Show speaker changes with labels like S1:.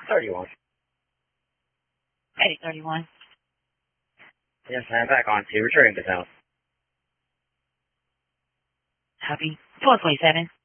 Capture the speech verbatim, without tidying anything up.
S1: thirty-one.
S2: eight thirty-one.
S1: Yes, I'm back on to returning the house.
S2: Copy. four twenty-seven.